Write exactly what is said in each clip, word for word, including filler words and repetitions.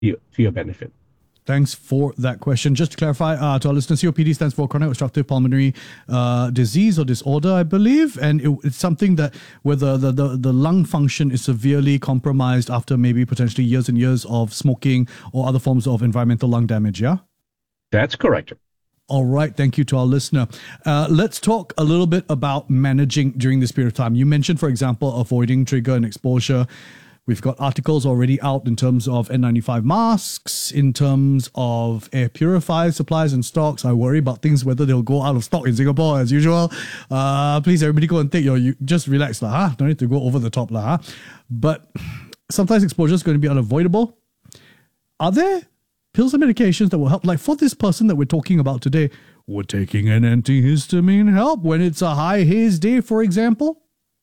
your, to your benefit. Thanks for that question. Just to clarify, uh, to our listeners, C O P D stands for chronic obstructive pulmonary uh, disease or disorder, I believe. And it, it's something that where the, the, the, the lung function is severely compromised after maybe potentially years and years of smoking or other forms of environmental lung damage, yeah? That's correct. All right. Thank you to our listener. Uh, let's talk a little bit about managing during this period of time. You mentioned, for example, avoiding trigger and exposure. We've got articles already out in terms of N ninety-five masks, in terms of air purifier supplies and stocks. I worry about things, whether they'll go out of stock in Singapore as usual. Uh, please, everybody go and take your, you just relax lah, huh? Don't need to go over the top lah, huh? But sometimes exposure is going to be unavoidable. Are there pills and medications that will help? Like for this person that we're talking about today, would taking an antihistamine help when it's a high haze day, for example?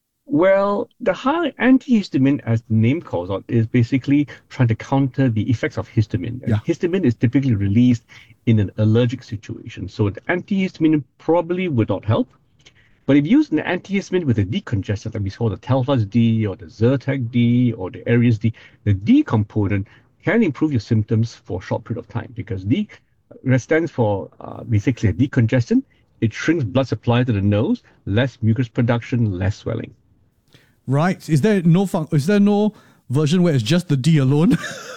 Well, the high antihistamine, as the name calls out, is basically trying to counter the effects of histamine. And Yeah. histamine is typically released in an allergic situation. So the antihistamine probably would not help. But if you use an antihistamine with a decongestant, like we saw the Telfast D or the Zyrtec D or the Aries D, the D component can improve your symptoms for a short period of time, because D stands for uh, basically a decongestant. It shrinks blood supply to the nose, less mucus production, less swelling. Right. Is there no fun- is there no version where it's just the D alone?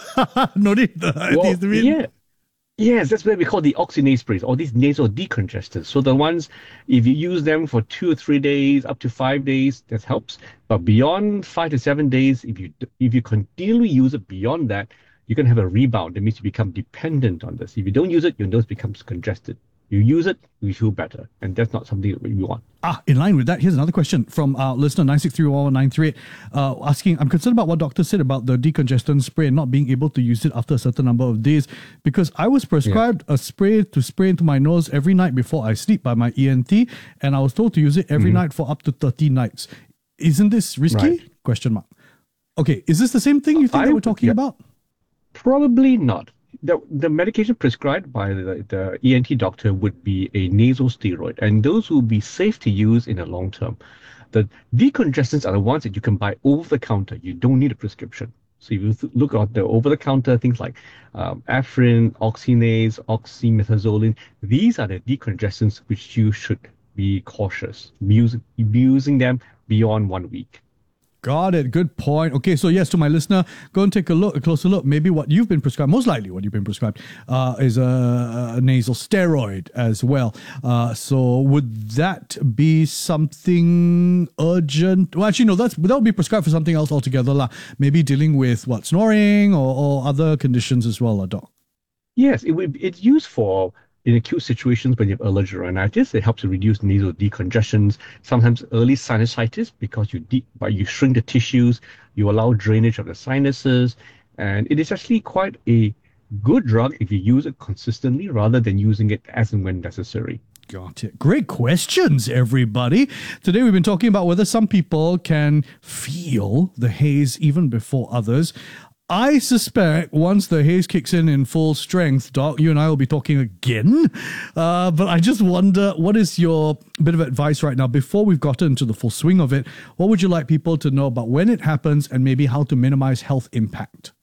No need the Well, antihistamine? yeah. Yes, that's what we call the oxynase sprays, or these nasal decongestants. So the ones, if you use them for two or three days, up to five days, that helps. But beyond five to seven days, if you if you continually use it beyond that, you can have a rebound. That means you become dependent on this. If you don't use it, your nose becomes congested. You use it, you feel better, and that's not something that we want. Ah, in line with that, here's another question from our listener nine six three one one nine three eight, uh, asking, I'm concerned about what doctor said about the decongestant spray and not being able to use it after a certain number of days, because I was prescribed yeah. a spray to spray into my nose every night before I sleep by my E N T, and I was told to use it every mm-hmm. night for up to thirty nights. Isn't this risky? Right. Question mark. Okay, is this the same thing you think I, that we're talking yeah. about? Probably not. The, the medication prescribed by the, the E N T doctor would be a nasal steroid, and those will be safe to use in the long term. The decongestants are the ones that you can buy over the counter. You don't need a prescription. So if you th- look at the over the counter things like um, Afrin, Oxynase, oxymetazoline, these are the decongestants which you should be cautious using, using them beyond one week. Got it. Good point. Okay, so yes, to my listener, go and take a look, a closer look. Maybe what you've been prescribed, most likely what you've been prescribed, uh, is a, a nasal steroid as well. Uh, so would that be something urgent? Well, actually, no, that's that would be prescribed for something else altogether, lah. Maybe dealing with what, snoring or, or other conditions as well, lah, doc. Yes, it would. It's used for in acute situations when you have allergic rhinitis. It helps to reduce nasal decongestions, sometimes early sinusitis, because you de- but you shrink the tissues, you allow drainage of the sinuses, and it is actually quite a good drug if you use it consistently rather than using it as and when necessary. Got it. Great questions, everybody. Today we've been talking about whether some people can feel the haze even before others. I suspect once the haze kicks in in full strength, Doc, you and I will be talking again. Uh, but I just wonder, what is your bit of advice right now before we've gotten into the full swing of it? What would you like people to know about when it happens and maybe how to minimize health impact?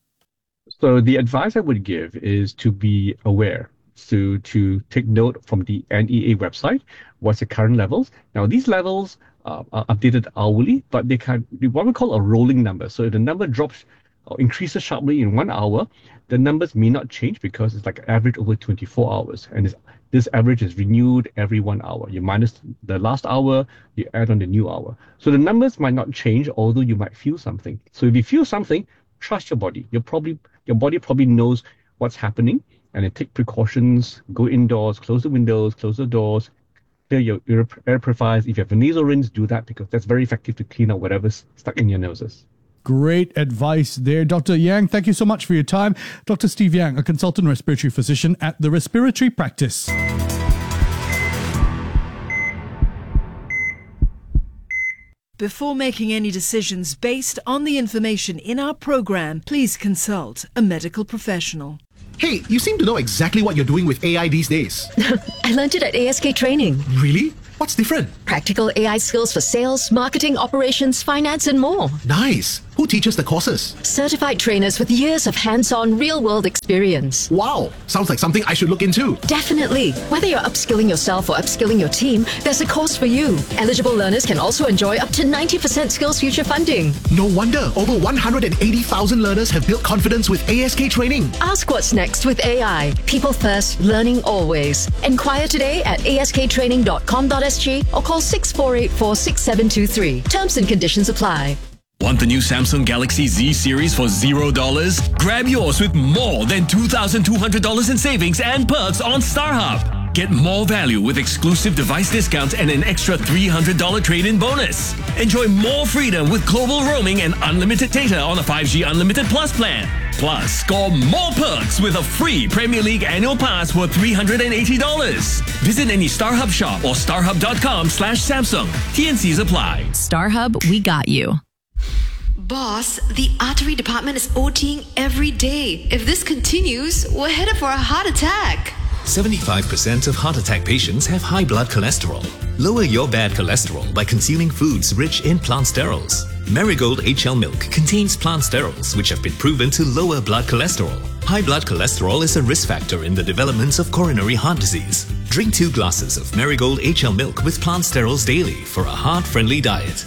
So the advice I would give is to be aware. So to take note from the N E A website, what's the current levels. Now these levels uh, are updated hourly, but they can be what we call a rolling number. So if the number drops or increases sharply in one hour, the numbers may not change because it's like an average over twenty-four hours. And this, this average is renewed every one hour. You minus the last hour, you add on the new hour. So the numbers might not change, although you might feel something. So if you feel something, trust your body. You're probably, your body probably knows what's happening, and then take precautions, go indoors, close the windows, close the doors, clear your air, air purifiers. If you have a nasal rinse, do that because that's very effective to clean out whatever's stuck in your noses. Great advice there, Doctor Yang. Thank you so much for your time. Doctor Steve Yang, a consultant respiratory physician at the Respiratory Practice. Before making any decisions based on the information in our program, please consult a medical professional. Hey, you seem to know exactly what you're doing with A I these days. I learned it at A S K Training. Really? What's different? Practical A I skills for sales, marketing, operations, finance, and more. Nice. Who teaches the courses? Certified trainers with years of hands-on real-world experience. Wow, sounds like something I should look into. Definitely. Whether you're upskilling yourself or upskilling your team, there's a course for you. Eligible learners can also enjoy up to ninety percent SkillsFuture funding. No wonder over one hundred eighty thousand learners have built confidence with A S K Training. Ask what's next with A I. People first, learning always. Enquire today at a s k training dot com dot s g or call six four eight four, six seven two three. Terms and conditions apply. Want the new Samsung Galaxy Z series for zero dollars? Grab yours with more than two thousand two hundred dollars in savings and perks on StarHub. Get more value with exclusive device discounts and an extra three hundred dollars trade-in bonus. Enjoy more freedom with global roaming and unlimited data on a five G Unlimited Plus plan. Plus, score more perks with a free Premier League annual pass worth three hundred eighty dollars. Visit any StarHub shop or starhub dot com slash Samsung. T and Cs apply. StarHub, we got you. Boss, the artery department is OTing every day. If this continues, we're headed for a heart attack. seventy-five percent of heart attack patients have high blood cholesterol. Lower your bad cholesterol by consuming foods rich in plant sterols. Marigold H L milk contains plant sterols which have been proven to lower blood cholesterol. High blood cholesterol is a risk factor in the development of coronary heart disease. Drink two glasses of Marigold H L milk with plant sterols daily for a heart-friendly diet.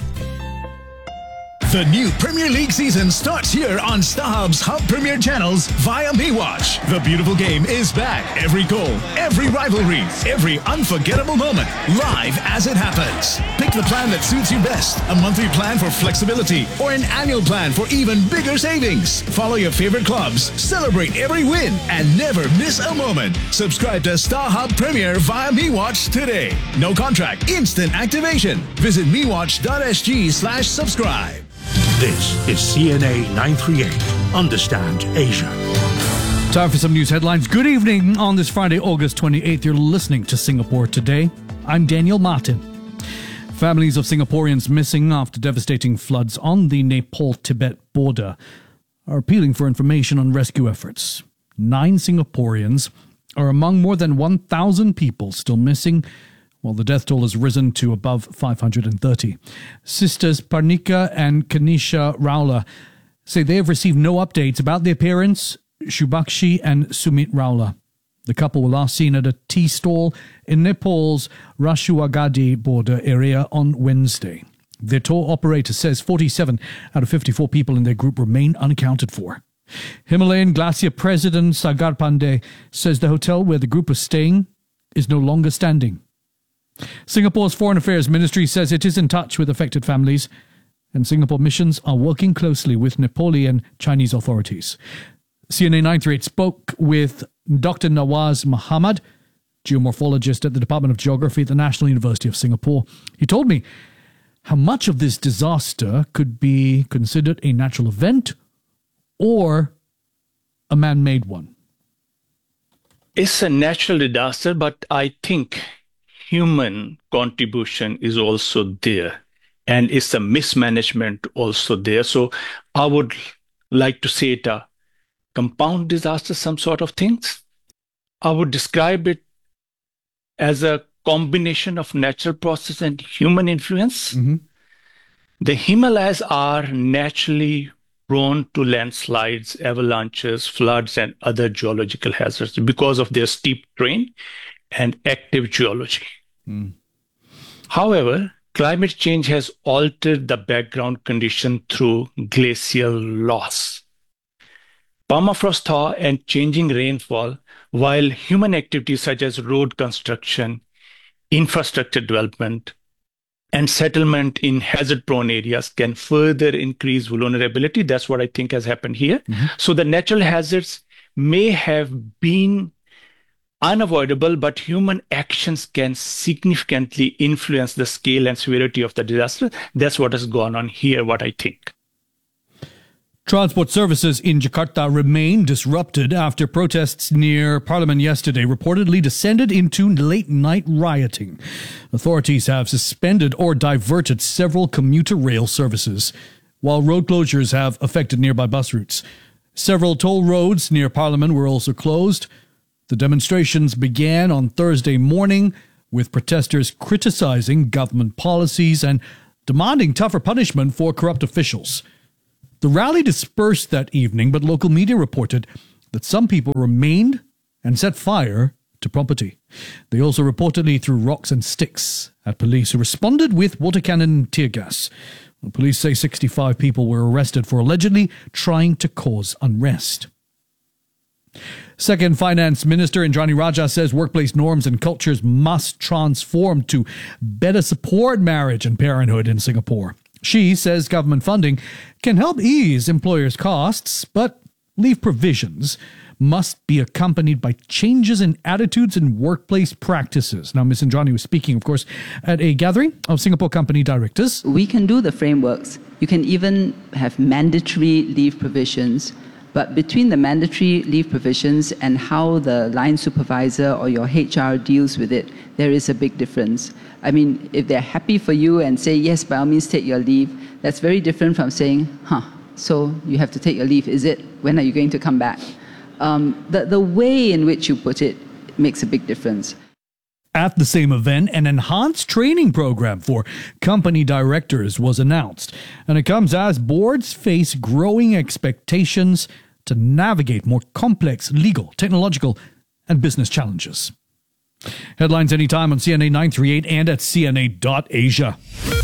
The new Premier League season starts here on StarHub's Hub Premier channels via MeWatch. The beautiful game is back. Every goal, every rivalry, every unforgettable moment, live as it happens. Pick the plan that suits you best. A monthly plan for flexibility or an annual plan for even bigger savings. Follow your favorite clubs, celebrate every win, and never miss a moment. Subscribe to StarHub Premier via MeWatch today. No contract, instant activation. Visit mewatch dot s g slash subscribe. This is C N A nine thirty-eight. Understand Asia. Time for some news headlines. Good evening on this Friday, August twenty-eighth. You're listening to Singapore Today. I'm Daniel Martin. Families of Singaporeans missing after devastating floods on the Nepal-Tibet border are appealing for information on rescue efforts. Nine Singaporeans are among more than one thousand people still missing, while the death toll has risen to above five hundred thirty. Sisters Parnika and Kanisha Raula say they have received no updates about the appearance Shubakshi and Sumit Raula. The couple were last seen at a tea stall in Nepal's Rashuagadi border area on Wednesday. Their tour operator says forty-seven out of fifty-four people in their group remain unaccounted for. Himalayan Glacier President Sagar Pandey says the hotel where the group was staying is no longer standing. Singapore's Foreign Affairs Ministry says it is in touch with affected families, and Singapore missions are working closely with Nepali and Chinese authorities. C N A nine thirty-eight spoke with Doctor Nawaz Muhammad, geomorphologist at the Department of Geography at the National University of Singapore. He told me how much of this disaster could be considered a natural event or a man-made one. It's a natural disaster, but I think human contribution is also there, and it's a mismanagement also there. So I would like to say it a compound disaster, some sort of things. I would describe it as a combination of natural process and human influence. Mm-hmm. The Himalayas are naturally prone to landslides, avalanches, floods, and other geological hazards because of their steep terrain and active geology. Mm. However, climate change has altered the background condition through glacial loss, permafrost thaw, and changing rainfall, while human activities such as road construction, infrastructure development, and settlement in hazard-prone areas can further increase vulnerability. That's what I think has happened here. Mm-hmm. So the natural hazards may have been unavoidable, but human actions can significantly influence the scale and severity of the disaster. That's what has gone on here, what I think. Transport services in Jakarta remain disrupted after protests near Parliament yesterday reportedly descended into late-night rioting. Authorities have suspended or diverted several commuter rail services, while road closures have affected nearby bus routes. Several toll roads near Parliament were also closed. The demonstrations began on Thursday morning with protesters criticizing government policies and demanding tougher punishment for corrupt officials. The rally dispersed that evening, but local media reported that some people remained and set fire to property. They also reportedly threw rocks and sticks at police, who responded with water cannon and tear gas. The police say sixty-five people were arrested for allegedly trying to cause unrest. Second Finance Minister Indranee Rajah says workplace norms and cultures must transform to better support marriage and parenthood in Singapore. She says government funding can help ease employers' costs, but leave provisions must be accompanied by changes in attitudes and workplace practices. Now, Miz Indranee was speaking, of course, at a gathering of Singapore company directors. We can do the frameworks. You can even have mandatory leave provisions. But between the mandatory leave provisions and how the line supervisor or your H R deals with it, there is a big difference. I mean, if they're happy for you and say, yes, by all means, take your leave, that's very different from saying, huh, so you have to take your leave, is it? When are you going to come back? Um, the, the way in which you put it makes a big difference. At the same event, an enhanced training program for company directors was announced, and it comes as boards face growing expectations to navigate more complex legal, technological, and business challenges. Headlines anytime on C N A nine thirty-eight and at C N A dot Asia.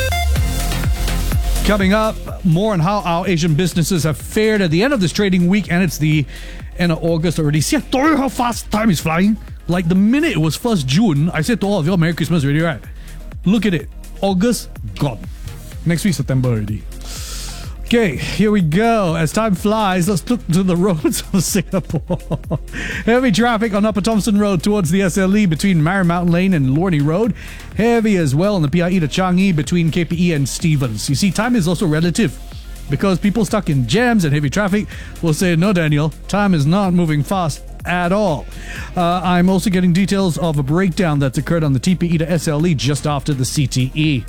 Coming up, more on how our Asian businesses have fared at the end of this trading week, and it's the end of August already. See, I told you how fast time is flying. Like the minute it was first June, I said to all of you, Merry Christmas already, right? Look at it. August, gone. Next week, September already. Okay, here we go. As time flies, let's look to the roads of Singapore. Heavy traffic on Upper Thomson Road towards the S L E between Marymount Lane and Lornie Road. Heavy as well on the P I E to Changi between K P E and Stevens. You see, time is also relative, because people stuck in jams and heavy traffic will say, no, Daniel, time is not moving fast at all. Uh, I'm also getting details of a breakdown that's occurred on the T P E to S L E just after the C T E.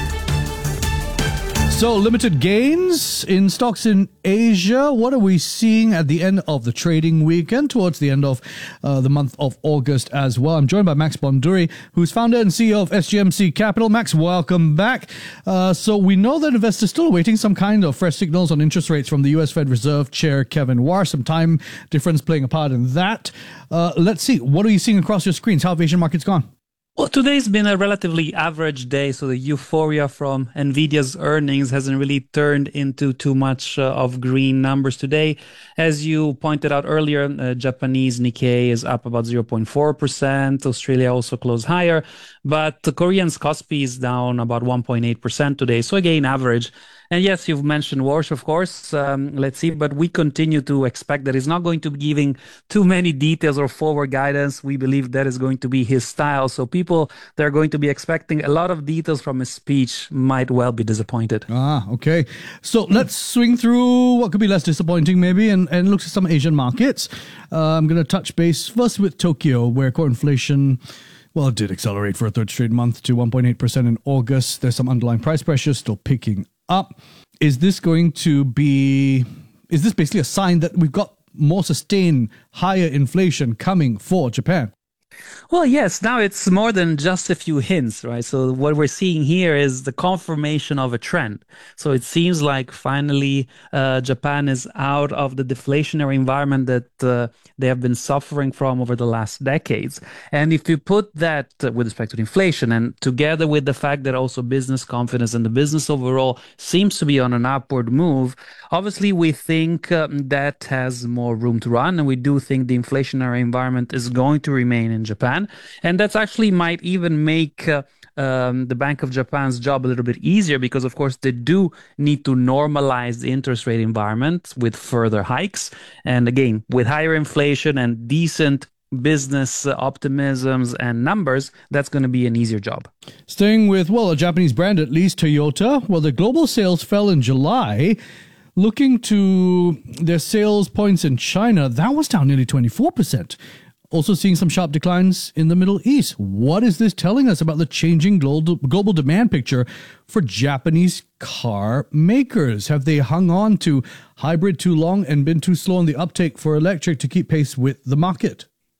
So, limited gains in stocks in Asia. What are we seeing at the end of the trading weekend, towards the end of uh, the month of August as well? I'm joined by Max Bonduri, who's founder and C E O of S G M C Capital. Max, welcome back. Uh, so, we know that investors still awaiting some kind of fresh signals on interest rates from the U S Fed Reserve Chair Kevin Warr. Some time difference playing a part in that. Uh, let's see. What are you seeing across your screens? How have Asian markets gone? Well, today's been a relatively average day, so the euphoria from Nvidia's earnings hasn't really turned into too much uh, of green numbers today. As you pointed out earlier, uh, Japanese Nikkei is up about zero point four percent. Australia also closed higher, but the Korean Kospi is down about one point eight percent today. So again, average. And yes, you've mentioned Warsh, of course. Um, let's see, but we continue to expect that he's not going to be giving too many details or forward guidance. We believe that is going to be his style. So people that are going to be expecting a lot of details from his speech might well be disappointed. Ah, okay. So let's swing through what could be less disappointing maybe and, and look at some Asian markets. Uh, I'm going to touch base first with Tokyo, where core inflation, well, it did accelerate for a third straight month to one point eight percent in August. There's some underlying price pressure still picking up. Is this going to be, is this basically a sign that we've got more sustained higher inflation coming for Japan? Well, yes, now it's more than just a few hints, right? So what we're seeing here is the confirmation of a trend. So it seems like finally uh, Japan is out of the deflationary environment that uh, they have been suffering from over the last decades. And if you put that uh, with respect to inflation, and together with the fact that also business confidence and the business overall seems to be on an upward move, obviously we think um, that has more room to run. And we do think the inflationary environment is going to remain in Japan. And that's actually might even make uh, um, the Bank of Japan's job a little bit easier, because, of course, they do need to normalize the interest rate environment with further hikes. And again, with higher inflation and decent business uh, optimisms and numbers, that's going to be an easier job. Staying with, well, a Japanese brand at least, Toyota. Well, the global sales fell in July. Looking to their sales points in China, that was down nearly twenty-four percent. Also seeing some sharp declines in the Middle East. What is this telling us about the changing global, global demand picture for Japanese car makers? Have they hung on to hybrid too long and been too slow on the uptake for electric to keep pace with the market?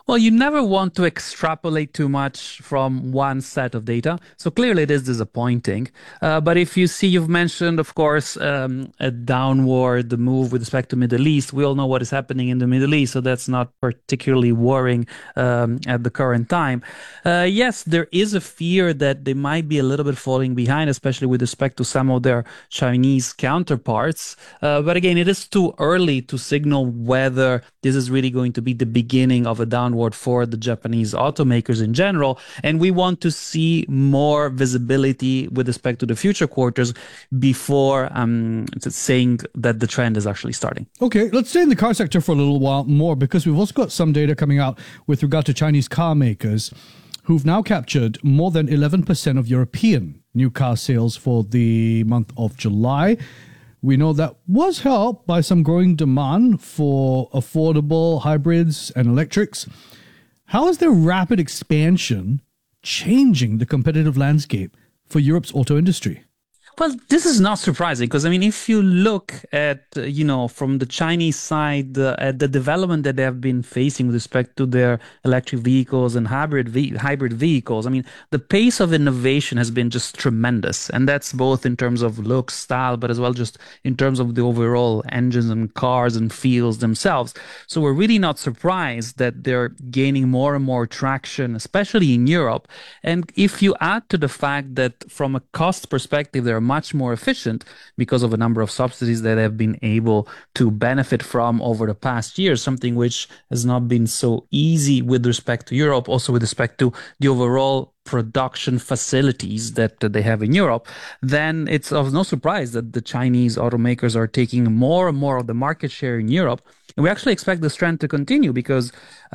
Well, you never want to extrapolate too much from one set of data. So clearly it is disappointing. Uh, but if you see, you've mentioned, of course, um, a downward move with respect to Middle East. We all know what is happening in the Middle East, so that's not particularly worrying um, at the current time. Uh, yes, there is a fear that they might be a little bit falling behind, especially with respect to some of their Chinese counterparts. Uh, but again, it is too early to signal whether this is really going to be the beginning of a downward for the Japanese automakers in general. And we want to see more visibility with respect to the future quarters before um, saying that the trend is actually starting. Okay, let's stay in the car sector for a little while more, because we've also got some data coming out with regard to Chinese car makers who've now captured more than eleven percent of European new car sales for the month of July. We know that was helped by some growing demand for affordable hybrids and electrics. How is their rapid expansion changing the competitive landscape for Europe's auto industry? Well, this is not surprising because, I mean, if you look at, uh, you know, from the Chinese side, uh, at the development that they have been facing with respect to their electric vehicles and hybrid ve- hybrid vehicles, I mean, the pace of innovation has been just tremendous. And that's both in terms of look, style, but as well just in terms of the overall engines and cars and feels themselves. So we're really not surprised that they're gaining more and more traction, especially in Europe. And if you add to the fact that from a cost perspective, they're much more efficient because of a number of subsidies that have been able to benefit from over the past years, something which has not been so easy with respect to Europe, also with respect to the overall production facilities that they have in Europe, then it's of no surprise that the Chinese automakers are taking more and more of the market share in Europe. And we actually expect this trend to continue because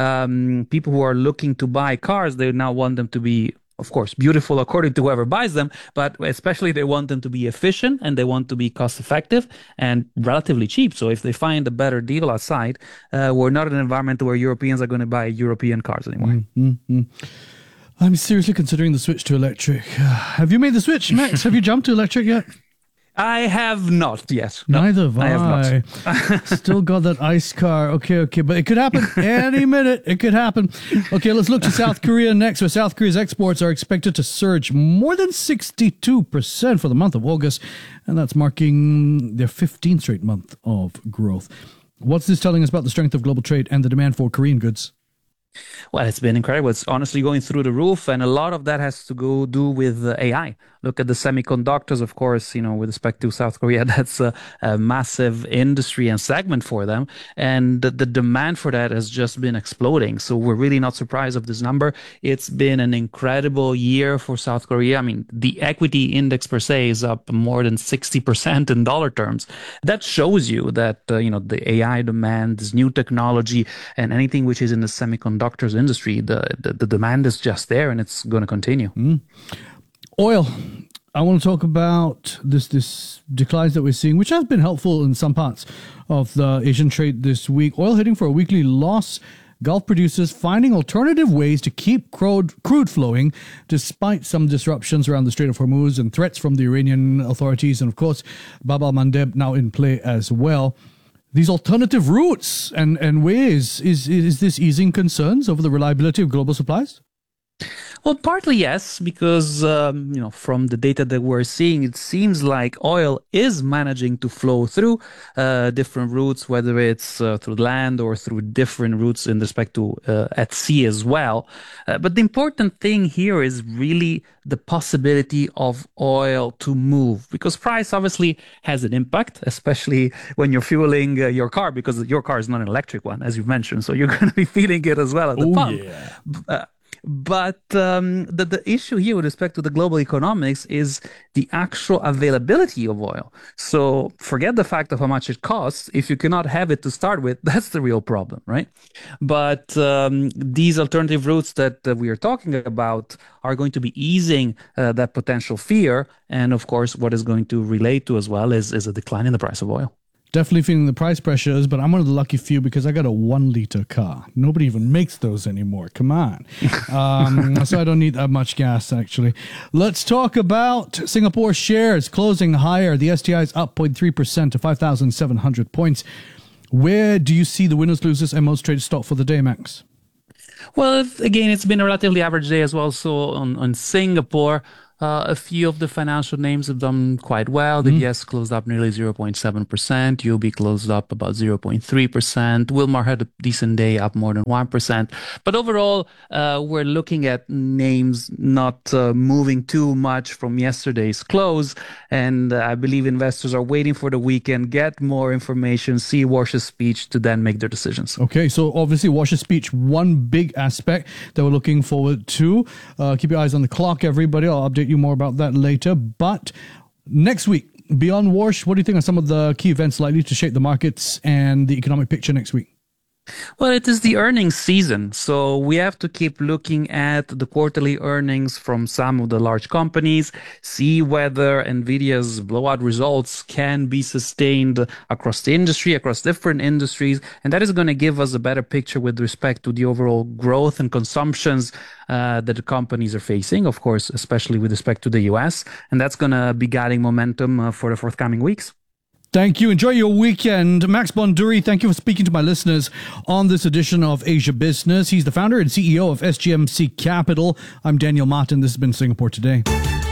um, people who are looking to buy cars, they now want them to be, of course, beautiful according to whoever buys them, but especially they want them to be efficient and they want to be cost effective and relatively cheap. So if they find a better deal outside, uh, we're not in an environment where Europeans are going to buy European cars anymore. Mm-hmm. I'm seriously considering the switch to electric. Have you made the switch, Max? Have you jumped to electric yet? I have not yet. No, Neither have I. I have not. Still got that ICE car. Okay, okay. But it could happen any minute. It could happen. Okay, let's look to South Korea next, where South Korea's exports are expected to surge more than sixty-two percent for the month of August. And that's marking their fifteenth straight month of growth. What's this telling us about the strength of global trade and the demand for Korean goods? Well, it's been incredible. It's honestly going through the roof, and a lot of that has to go do with uh, A I. Look at the semiconductors, of course, you know, with respect to South Korea, that's a, a massive industry and segment for them. And the, the demand for that has just been exploding. So we're really not surprised of this number. It's been an incredible year for South Korea. I mean, the equity index per se is up more than sixty percent in dollar terms. That shows you that, uh, you know, the A I demand, this new technology, and anything which is in the semiconductors industry, the, the, the demand is just there and it's going to continue. Mm. Oil. I want to talk about this this declines that we're seeing, which has been helpful in some parts of the Asian trade this week. Oil heading for a weekly loss. Gulf producers finding alternative ways to keep crude, crude flowing despite some disruptions around the Strait of Hormuz and threats from the Iranian authorities. And of course, Bab al-Mandeb now in play as well. These alternative routes and, and ways, is, is this easing concerns over the reliability of global supplies? Well, partly yes, because um, you know, from the data that we're seeing, it seems like oil is managing to flow through uh, different routes, whether it's uh, through land or through different routes in respect to uh, at sea as well. Uh, but the important thing here is really the possibility of oil to move, because price obviously has an impact, especially when you're fueling uh, your car, because your car is not an electric one, as you mentioned, so you're going to be feeling it as well at the oh, pump. Yeah. Uh, But um, the, the issue here with respect to the global economics is the actual availability of oil. So forget the fact of how much it costs. If you cannot have it to start with, that's the real problem, right? But um, these alternative routes that uh, we are talking about are going to be easing uh, that potential fear. And of course, what is going to relate to as well is, is a decline in the price of oil. Definitely feeling the price pressures, but I'm one of the lucky few because I got a one liter car. Nobody even makes those anymore. Come on. Um, so I don't need that much gas, actually. Let's talk about Singapore shares closing higher. The S T I is up zero point three percent to five thousand seven hundred points. Where do you see the winners, losers, and most traded stock for the day, Max? Well, again, it's been a relatively average day as well. So on, on Singapore, uh, a few of the financial names have done quite well. The Mm. D S closed up nearly zero point seven percent. U O B closed up about zero point three percent. Wilmar had a decent day, up more than one percent. But overall, uh, we're looking at names not uh, moving too much from yesterday's close. And uh, I believe investors are waiting for the weekend, get more information, see Warsh's speech to then make their decisions. Okay, so obviously Warsh's speech, one big aspect that we're looking forward to. Uh, keep your eyes on the clock, everybody. I'll update you more about that later. But next week, beyond Warsh, what do you think are some of the key events likely to shape the markets and the economic picture next week? Well, it is the earnings season, so we have to keep looking at the quarterly earnings from some of the large companies, see whether NVIDIA's blowout results can be sustained across the industry, across different industries, and that is going to give us a better picture with respect to the overall growth and consumptions uh, that the companies are facing, of course, especially with respect to the U S, and that's going to be guiding momentum uh, for the forthcoming weeks. Thank you. Enjoy your weekend. Max Bonduri, thank you for speaking to my listeners on this edition of Asia Business. He's the founder and C E O of S G M C Capital. I'm Daniel Martin. This has been Singapore Today.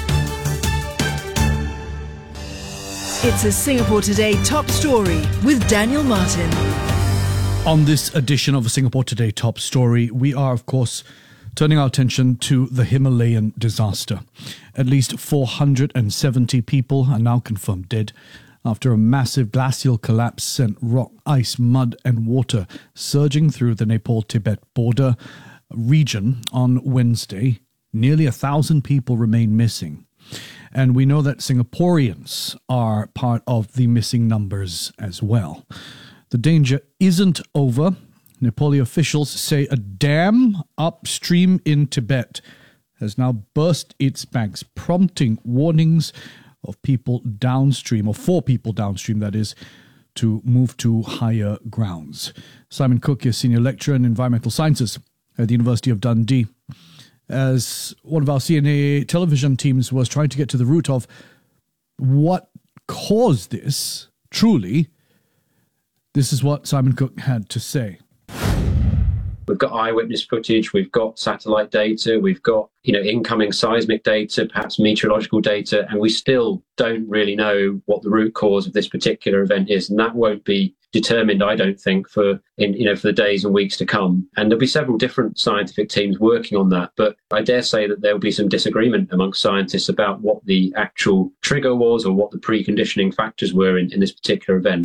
It's a Singapore Today top story with Daniel Martin. On this edition of Singapore Today top story, we are, of course, turning our attention to the Himalayan disaster. At least four hundred seventy people are now confirmed dead after a massive glacial collapse sent rock, ice, mud and water surging through the Nepal-Tibet border region on Wednesday. Nearly a thousand people remain missing. And we know that Singaporeans are part of the missing numbers as well. The danger isn't over. Nepali officials say a dam upstream in Tibet has now burst its banks, prompting warnings of people downstream, or for people downstream, that is, to move to higher grounds. Simon Cook is Senior Lecturer in Environmental Sciences at the University of Dundee. As one of our C N A television teams was trying to get to the root of what caused this, truly, this is what Simon Cook had to say. We've got eyewitness footage, we've got satellite data, we've got, you know, incoming seismic data, perhaps meteorological data, and we still don't really know what the root cause of this particular event is. And that won't be determined, I don't think, for in, you know, for the days and weeks to come. And there'll be several different scientific teams working on that. But I dare say that there will be some disagreement amongst scientists about what the actual trigger was or what the preconditioning factors were in, in this particular event.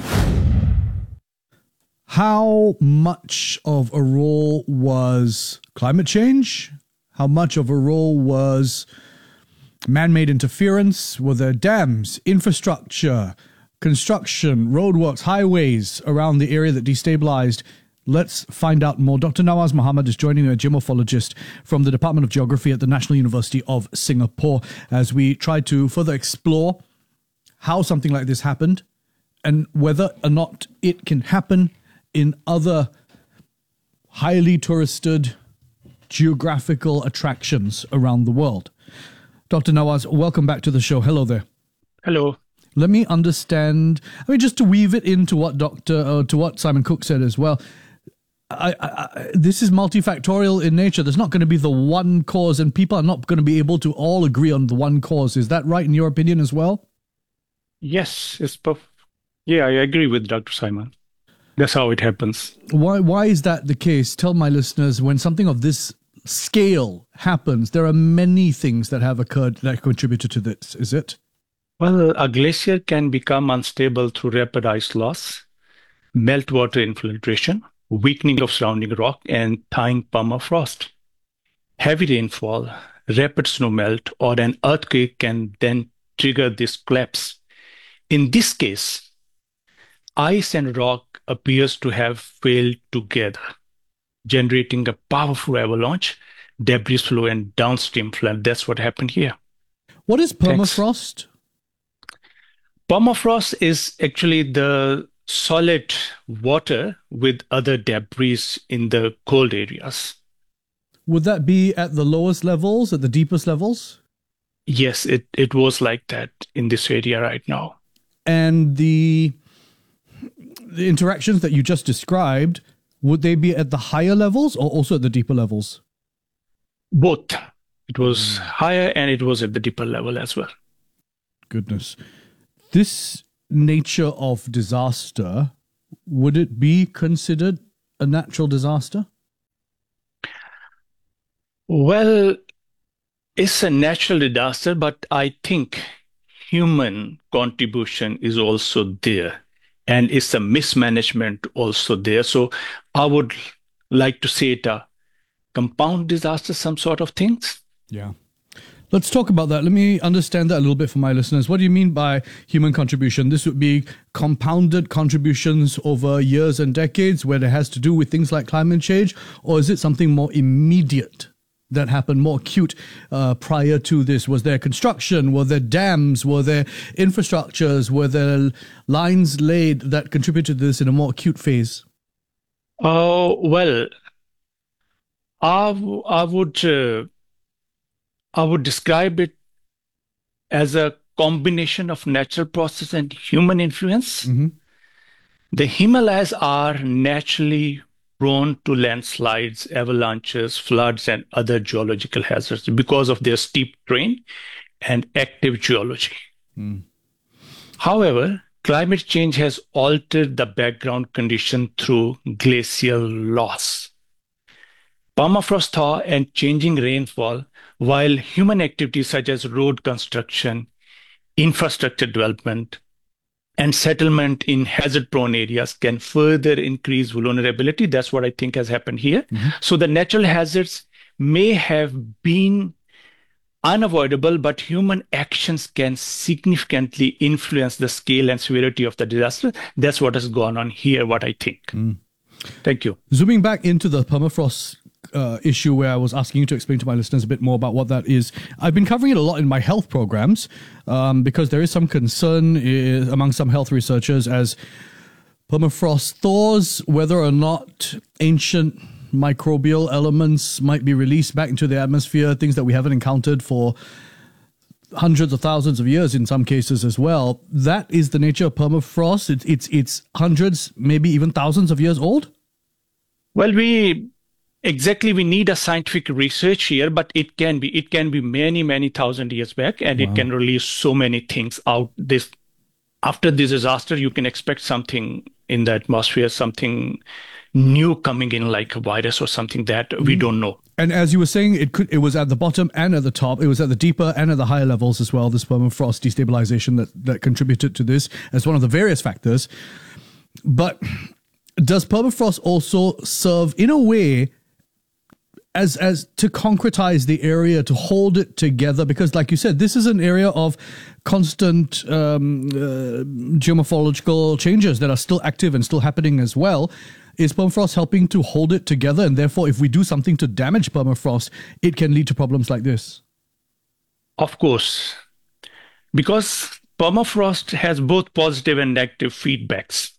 How much of a role was climate change? How much of a role was man-made interference? Were there dams, infrastructure, construction, roadworks, highways around the area that destabilized? Let's find out more. Doctor Nawaz Mohammed is joining me, a geomorphologist from the Department of Geography at the National University of Singapore, as we try to further explore how something like this happened and whether or not it can happen in other highly touristed geographical attractions around the world. Doctor Nawaz, welcome back to the show. Hello there. Hello. Let me understand, I mean, just to weave it into what Doctor uh, to what Simon Cook said as well. I, I, I, this is multifactorial in nature. There's not going to be the one cause, and people are not going to be able to all agree on the one cause. Is that right in your opinion as well? Yes, it's perf- yeah, I agree with Doctor Simon. That's how it happens. Why why is that the case? Tell my listeners, when something of this scale happens, there are many things that have occurred that contributed to this, is it? Well, a glacier can become unstable through rapid ice loss, meltwater infiltration, weakening of surrounding rock, and thawing permafrost. Heavy rainfall, rapid snow melt, or an earthquake can then trigger this collapse. In this case, ice and rock appears to have failed together, generating a powerful avalanche, debris flow, and downstream flood. That's what happened here. What is permafrost? Thanks. Permafrost is actually the solid water with other debris in the cold areas. Would that be at the lowest levels, at the deepest levels? Yes, it, it was like that in this area right now. And the... the interactions that you just described, would they be at the higher levels or also at the deeper levels? Both. It was higher and it was at the deeper level as well. Goodness. This nature of disaster, would it be considered a natural disaster? Well, it's a natural disaster, but I think human contribution is also there, and it's a mismanagement also there. So I would like to say it a compound disaster, some sort of things. Yeah. Let's talk about that. Let me understand that a little bit for my listeners. What do you mean by human contribution? This would be compounded contributions over years and decades where it has to do with things like climate change, or is it something more immediate that happened, more acute uh, prior to this? Was there construction? Were there dams? Were there infrastructures? Were there lines laid that contributed to this in a more acute phase? Oh, well, I, w- I would... Uh, I would describe it as a combination of natural process and human influence. Mm-hmm. The Himalayas are naturally prone to landslides, avalanches, floods, and other geological hazards because of their steep terrain and active geology. Mm. However, climate change has altered the background condition through glacial loss, permafrost thaw, and changing rainfall, while human activities such as road construction, infrastructure development, and settlement in hazard-prone areas can further increase vulnerability. That's what I think has happened here. Mm-hmm. So the natural hazards may have been unavoidable, but human actions can significantly influence the scale and severity of the disaster. That's what has gone on here, what I think. Mm. Thank you. Zooming back into the permafrost Uh, issue where I was asking you to explain to my listeners a bit more about what that is. I've been covering it a lot in my health programs um, because there is some concern uh, among some health researchers as permafrost thaws, whether or not ancient microbial elements might be released back into the atmosphere, things that we haven't encountered for hundreds of thousands of years in some cases as well. That is the nature of permafrost. It's, it's, it's hundreds, maybe even thousands of years old? Well, we... Exactly, we need a scientific research here, but it can be it can be many, many thousand years back, and Wow. it can release so many things out. This after this disaster, you can expect something in the atmosphere, something new coming in, like a virus or something that we Mm. don't know. And as you were saying, it could it was at the bottom and at the top. It was at the deeper and at the higher levels as well. This permafrost destabilization that that contributed to this as one of the various factors. But does permafrost also serve in a way as as to concretize the area, to hold it together? Because like you said, this is an area of constant um, uh, geomorphological changes that are still active and still happening as well. Is permafrost helping to hold it together? And therefore, if we do something to damage permafrost, it can lead to problems like this? Of course, because permafrost has both positive and negative feedbacks.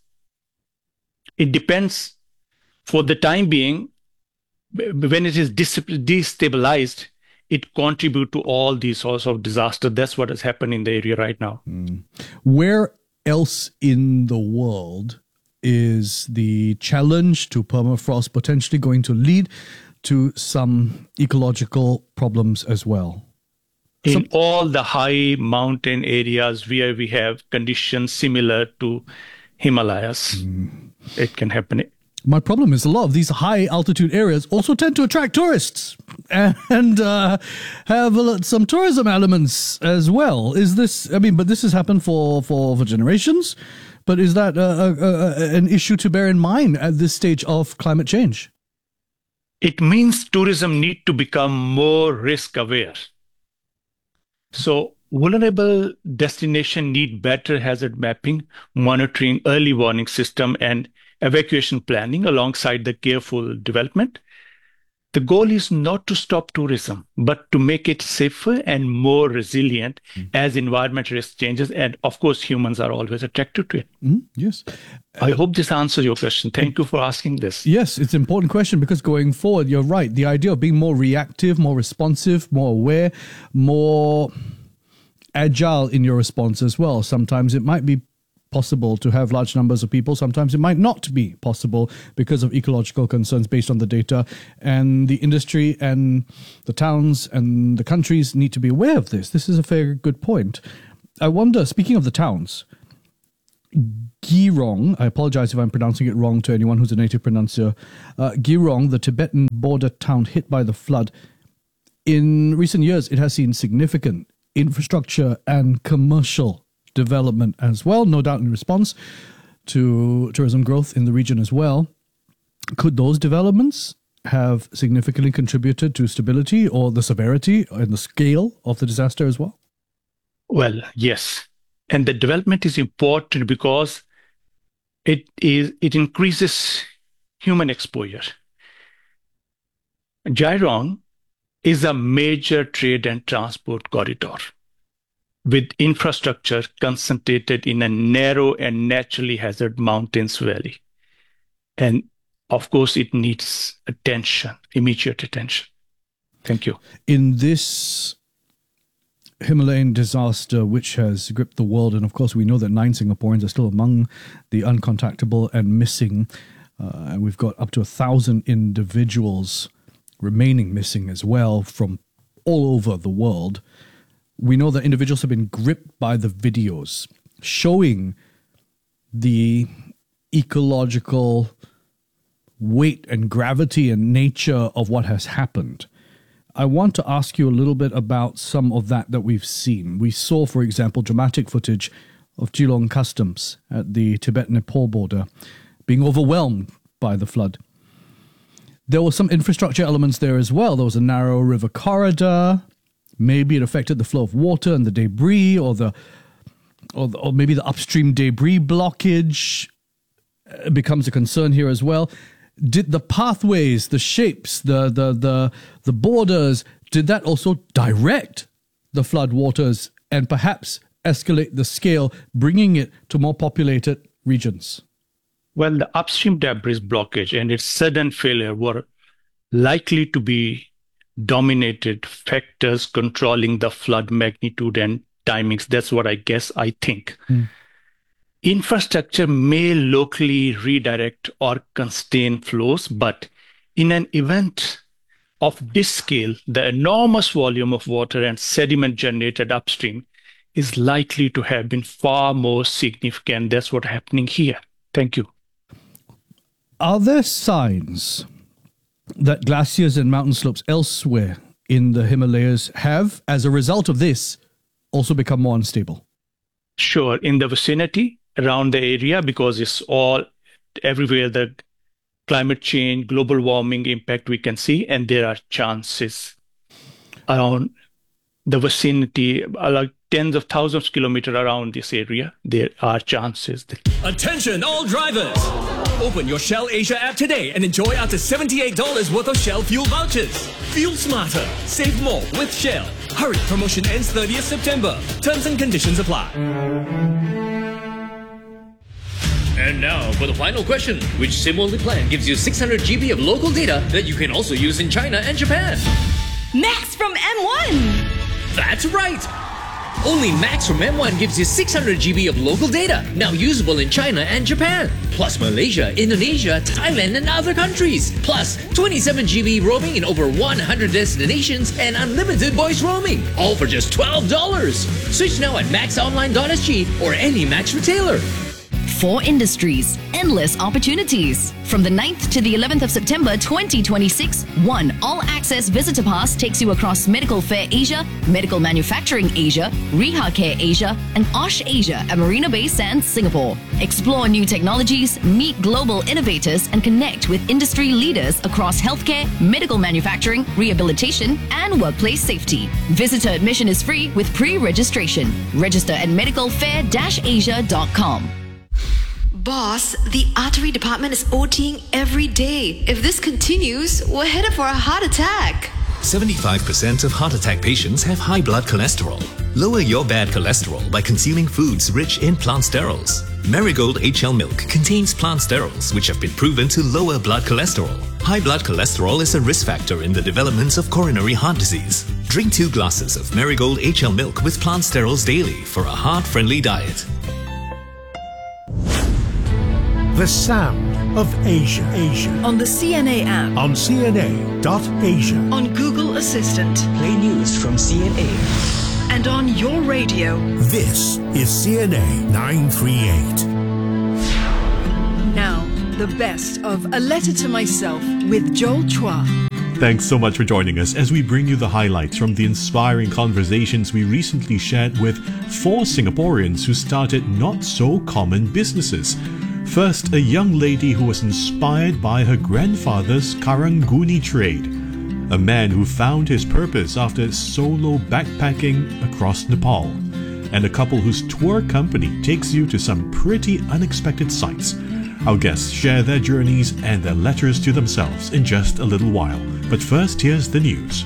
It depends, for the time being, when it is destabilized, it contributes to all these sorts of disasters. That's what has happened in the area right now. Mm. Where else in the world is the challenge to permafrost potentially going to lead to some ecological problems as well? In Some- all the high mountain areas where we have conditions similar to Himalayas, Mm. it can happen. My problem is a lot of these high altitude areas also tend to attract tourists and uh, have uh, some tourism elements as well. Is this, I mean, but this has happened for, for, for generations, but is that uh, uh, uh, an issue to bear in mind at this stage of climate change? It means tourism need to become more risk aware. So vulnerable destination need better hazard mapping, monitoring, early warning system, and evacuation planning alongside the careful development. The goal is not to stop tourism, but to make it safer and more resilient mm. as environment risk changes. And of course, humans are always attracted to it. Mm, yes. I hope this answers your question. Thank you for asking this. Yes, it's an important question because going forward, you're right. The idea of being more reactive, more responsive, more aware, more agile in your response as well. Sometimes it might be possible to have large numbers of people. Sometimes it might not be possible because of ecological concerns based on the data. And the industry and the towns and the countries need to be aware of this. This is a very good point. I wonder, speaking of the towns, Girong, I apologize if I'm pronouncing it wrong to anyone who's a native pronuncier, uh, Girong, the Tibetan border town hit by the flood, in recent years, it has seen significant infrastructure and commercial development as well, no doubt in response to tourism growth in the region as well. Could those developments have significantly contributed to stability or the severity and the scale of the disaster as well? Well, yes. And the development is important because it is it increases human exposure. Girong is a major trade and transport corridor with infrastructure concentrated in a narrow and naturally hazard mountains valley. And of course, it needs attention, immediate attention. Thank you. In this Himalayan disaster, which has gripped the world, and of course we know that nine Singaporeans are still among the uncontactable and missing, uh, and we've got up to a thousand individuals remaining missing as well from all over the world. We know that individuals have been gripped by the videos showing the ecological weight and gravity and nature of what has happened. I want to ask you a little bit about some of that that we've seen. We saw, for example, dramatic footage of Geelong Customs at the Tibet-Nepal border being overwhelmed by the flood. There were some infrastructure elements there as well. There was a narrow river corridor. Maybe it affected the flow of water and the debris, or the, or, the, or maybe the upstream debris blockage becomes a concern here as well. Did the pathways, the shapes, the the the the borders, did that also direct the flood waters and perhaps escalate the scale, bringing it to more populated regions? Well, the upstream debris blockage and its sudden failure were likely to be dominated factors controlling the flood magnitude and timings. That's what I guess, I think. Mm. Infrastructure may locally redirect or constrain flows, but in an event of this scale, the enormous volume of water and sediment generated upstream is likely to have been far more significant. That's what's happening here. Thank you. Are there signs that glaciers and mountain slopes elsewhere in the Himalayas have, as a result of this, also become more unstable? Sure. In the vicinity, around the area, because it's all everywhere the climate change, global warming impact we can see, and there are chances around the vicinity, like tens of thousands of kilometers around this area, there are chances. That... Attention all drivers! Open your Shell Asia app today and enjoy up to seventy-eight dollars worth of Shell fuel vouchers. Fuel smarter, save more with Shell. Hurry, promotion ends thirtieth September. Terms and conditions apply. And now for the final question. Which SIM-only plan gives you six hundred gigabytes of local data that you can also use in China and Japan? Max from M one! That's right! Only Max from M one gives you six hundred gigabytes of local data, now usable in China and Japan. Plus Malaysia, Indonesia, Thailand and other countries. Plus twenty-seven gigabytes roaming in over one hundred destinations and unlimited voice roaming. All for just twelve dollars. Switch now at max online dot s g or any Max retailer. Four industries, endless opportunities. From the ninth to the eleventh of September twenty twenty-six, one all-access visitor pass takes you across Medical Fair Asia, Medical Manufacturing Asia, Reha Care Asia, and Osh Asia at Marina Bay Sands, Singapore. Explore new technologies, meet global innovators, and connect with industry leaders across healthcare, medical manufacturing, rehabilitation, and workplace safety. Visitor admission is free with pre-registration. Register at medical fair dash asia dot com. Boss, the artery department is OTing every day. If this continues, we're headed for a heart attack. seventy-five percent of heart attack patients have high blood cholesterol. Lower your bad cholesterol by consuming foods rich in plant sterols. Marigold H L milk contains plant sterols which have been proven to lower blood cholesterol. High blood cholesterol is a risk factor in the development of coronary heart disease. Drink two glasses of Marigold H L milk with plant sterols daily for a heart-friendly diet. The sound of Asia. Asia. On the C N A app. On C N A dot asia. On Google Assistant. Play news from C N A. And on your radio. This is C N A nine thirty-eight. Now, the best of A Letter to Myself with Joel Chua. Thanks so much for joining us as we bring you the highlights from the inspiring conversations we recently shared with four Singaporeans who started not-so-common businesses. First, a young lady who was inspired by her grandfather's Karang-Guni trade. A man who found his purpose after solo backpacking across Nepal. And a couple whose tour company takes you to some pretty unexpected sights. Our guests share their journeys and their letters to themselves in just a little while. But first, here's the news.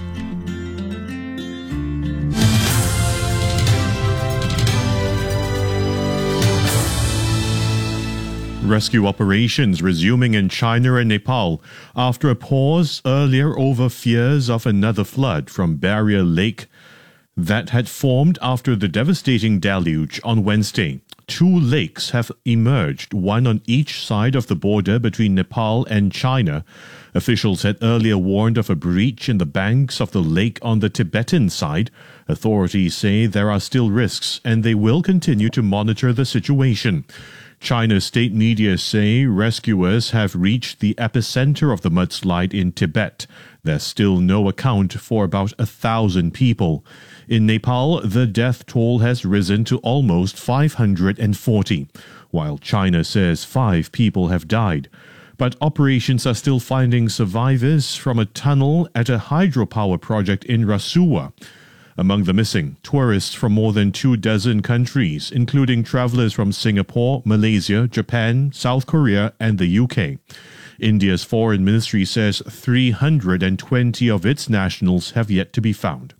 Rescue operations resuming in China and Nepal after a pause earlier over fears of another flood from Barrier Lake that had formed after the devastating deluge on Wednesday. Two lakes have emerged, one on each side of the border between Nepal and China. Officials had earlier warned of a breach in the banks of the lake on the Tibetan side. Authorities say there are still risks and they will continue to monitor the situation. China's state media say rescuers have reached the epicenter of the mudslide in Tibet. There's still no account for about a thousand people. In Nepal, the death toll has risen to almost five hundred forty, while China says five people have died. But operations are still finding survivors from a tunnel at a hydropower project in Rasuwa. Among the missing, tourists from more than two dozen countries, including travelers from Singapore, Malaysia, Japan, South Korea, and the U K. India's foreign ministry says three hundred twenty of its nationals have yet to be found.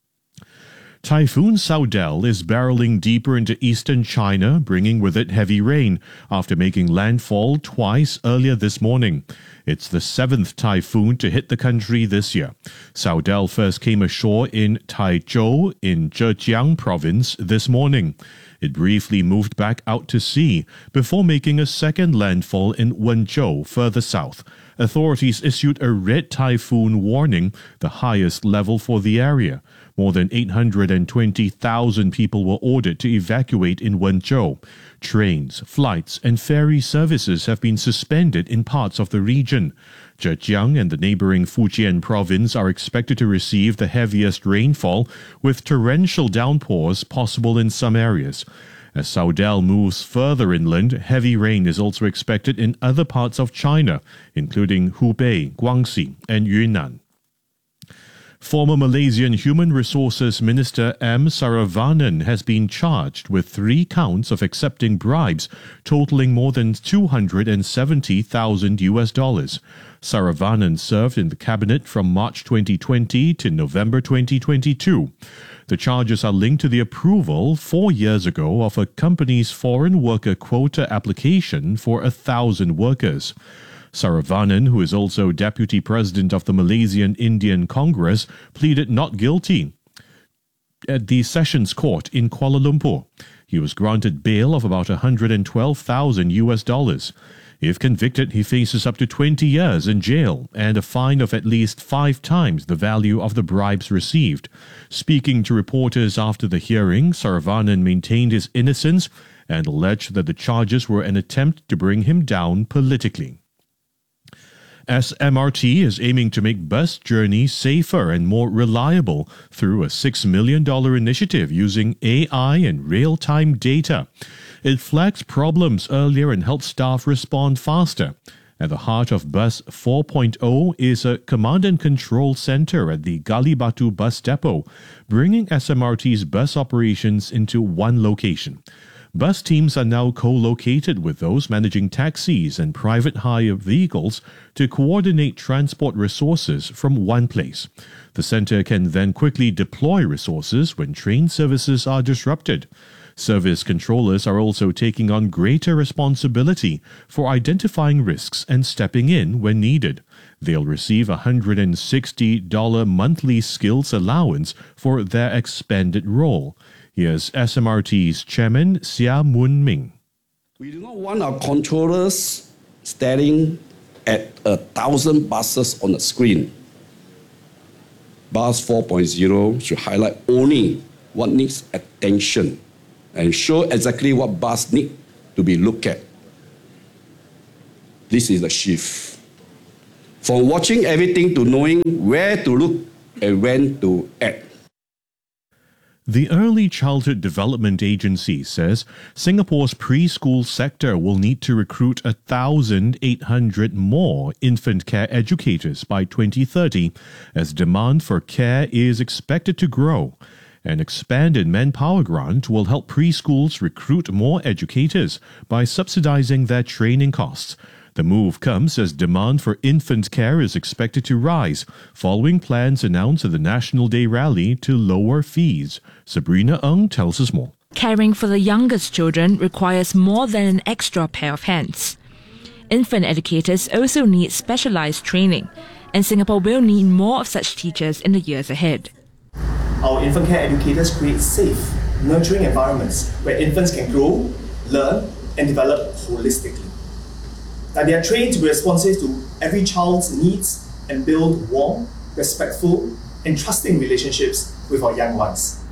Typhoon Saudel is barreling deeper into eastern China, bringing with it heavy rain after making landfall twice earlier this morning. It's the seventh typhoon to hit the country this year. Saudel first came ashore in Taizhou in Zhejiang province this morning. It briefly moved back out to sea before making a second landfall in Wenzhou further south. Authorities issued a red typhoon warning, the highest level for the area. More than eight hundred twenty thousand people were ordered to evacuate in Wenzhou. Trains, flights, and ferry services have been suspended in parts of the region. Zhejiang and the neighboring Fujian province are expected to receive the heaviest rainfall, with torrential downpours possible in some areas. As Saudel moves further inland, heavy rain is also expected in other parts of China, including Hubei, Guangxi, and Yunnan. Former Malaysian Human Resources Minister M. Saravanan has been charged with three counts of accepting bribes totaling more than two hundred seventy thousand U S dollars. Saravanan served in the cabinet from March twenty twenty to November twenty twenty-two. The charges are linked to the approval four years ago of a company's foreign worker quota application for a thousand workers. Saravanan, who is also deputy president of the Malaysian Indian Congress, pleaded not guilty at the Sessions Court in Kuala Lumpur. He was granted bail of about one hundred twelve thousand U S dollars. If convicted, he faces up to twenty years in jail and a fine of at least five times the value of the bribes received. Speaking to reporters after the hearing, Saravanan maintained his innocence and alleged that the charges were an attempt to bring him down politically. S M R T is aiming to make bus journeys safer and more reliable through a six million dollars initiative using A I and real-time data. It flags problems earlier and helps staff respond faster. At the heart of Bus four point oh is a command and control center at the Galibatu bus depot, bringing S M R T's bus operations into one location. Bus teams are now co-located with those managing taxis and private hire vehicles to coordinate transport resources from one place. The center can then quickly deploy resources when train services are disrupted. Service controllers are also taking on greater responsibility for identifying risks and stepping in when needed. They'll receive a one hundred sixty dollars monthly skills allowance for their expanded role. Here's S M R T's chairman, Sia Moon Ming. We do not want our controllers staring at a thousand buses on the screen. Bus four point oh should highlight only what needs attention and show exactly what bus need to be looked at. This is the shift. From watching everything to knowing where to look and when to act. The Early Childhood Development Agency says Singapore's preschool sector will need to recruit one thousand eight hundred more infant care educators by twenty thirty as demand for care is expected to grow. An expanded manpower grant will help preschools recruit more educators by subsidizing their training costs. The move comes as demand for infant care is expected to rise, following plans announced at the National Day rally to lower fees. Sabrina Ng tells us more. Caring for the youngest children requires more than an extra pair of hands. Infant educators also need specialized training, and Singapore will need more of such teachers in the years ahead. Our infant care educators create safe, nurturing environments where infants can grow, learn, and develop holistically. That they are trained to be responsive to every child's needs and build warm, respectful, and trusting relationships with our young ones.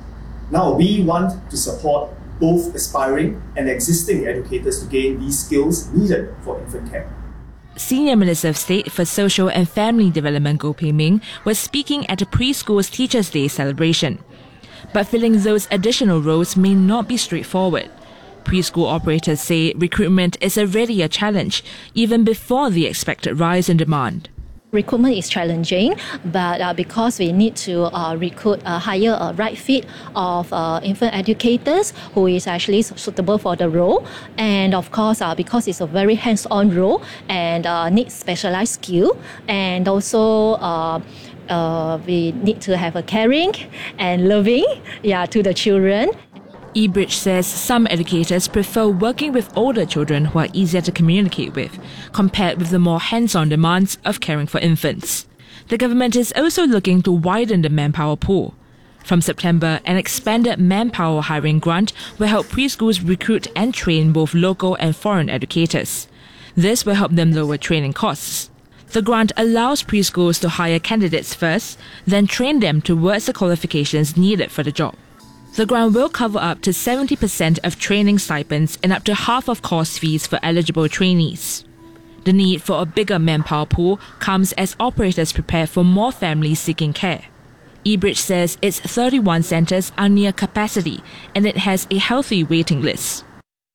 Now, we want to support both aspiring and existing educators to gain these skills needed for infant care. Senior Minister of State for Social and Family Development Goh Pei Ming was speaking at a preschool's Teachers' Day celebration. But filling those additional roles may not be straightforward. Preschool operators say recruitment is already a challenge, even before the expected rise in demand. Recruitment is challenging, but uh, because we need to uh, recruit a higher uh, right fit of uh, infant educators who is actually suitable for the role, and of course uh, because it's a very hands-on role and uh, needs specialized skill, and also uh, uh, we need to have a caring and loving yeah, to the children. eBridge says some educators prefer working with older children who are easier to communicate with, compared with the more hands-on demands of caring for infants. The government is also looking to widen the manpower pool. From September, an expanded manpower hiring grant will help preschools recruit and train both local and foreign educators. This will help them lower training costs. The grant allows preschools to hire candidates first, then train them towards the qualifications needed for the job. The grant will cover up to seventy percent of training stipends and up to half of course fees for eligible trainees. The need for a bigger manpower pool comes as operators prepare for more families seeking care. eBridge says its thirty-one centres are near capacity and it has a healthy waiting list.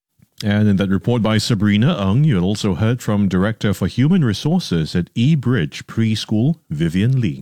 And in that report by Sabrina Ng, you had also heard from Director for Human Resources at eBridge Preschool, Vivian Lee.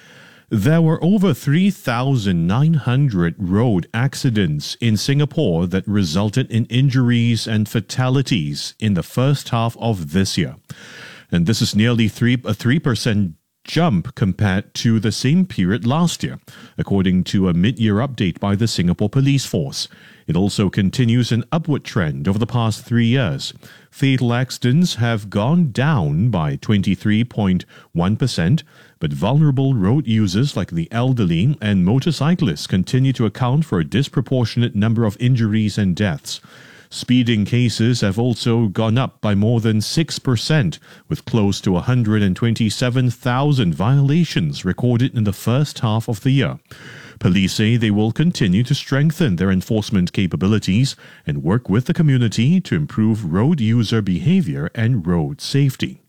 There were over three thousand nine hundred road accidents in Singapore that resulted in injuries and fatalities in the first half of this year. And this is nearly three, a three percent jump compared to the same period last year, according to a mid-year update by the Singapore Police Force. It also continues an upward trend over the past three years. Fatal accidents have gone down by twenty-three point one percent, but vulnerable road users like the elderly and motorcyclists continue to account for a disproportionate number of injuries and deaths. Speeding cases have also gone up by more than six percent, with close to one hundred twenty-seven thousand violations recorded in the first half of the year. Police say they will continue to strengthen their enforcement capabilities and work with the community to improve road user behavior and road safety.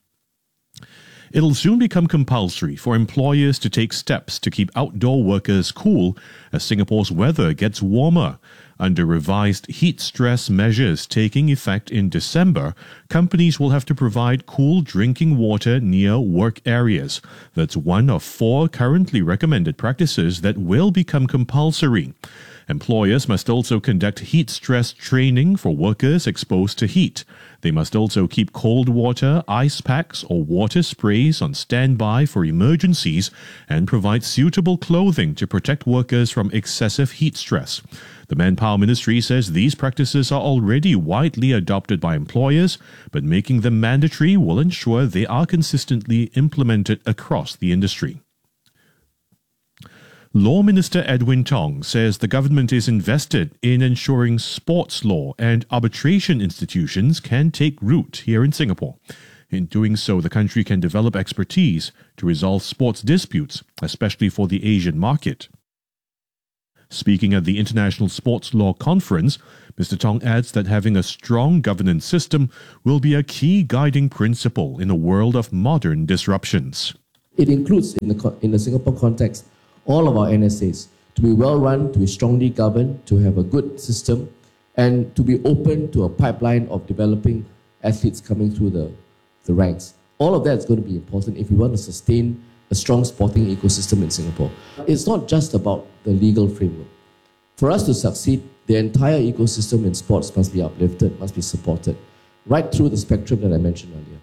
It'll soon become compulsory for employers to take steps to keep outdoor workers cool as Singapore's weather gets warmer. Under revised heat stress measures taking effect in December, companies will have to provide cool drinking water near work areas. That's one of four currently recommended practices that will become compulsory. Employers must also conduct heat stress training for workers exposed to heat. They must also keep cold water, ice packs, or water sprays on standby for emergencies and provide suitable clothing to protect workers from excessive heat stress. The Manpower Ministry says these practices are already widely adopted by employers, but making them mandatory will ensure they are consistently implemented across the industry. Law Minister Edwin Tong says the government is invested in ensuring sports law and arbitration institutions can take root here in Singapore. In doing so, the country can develop expertise to resolve sports disputes, especially for the Asian market. Speaking at the International Sports Law Conference, Mister Tong adds that having a strong governance system will be a key guiding principle in a world of modern disruptions. It includes, in the, in the Singapore context, all of our N S As to be well run, to be strongly governed, to have a good system, and to be open to a pipeline of developing athletes coming through the, the ranks. All of that is going to be important if we want to sustain a strong sporting ecosystem in Singapore. It's not just about the legal framework. For us to succeed, the entire ecosystem in sports must be uplifted, must be supported, right through the spectrum that I mentioned earlier.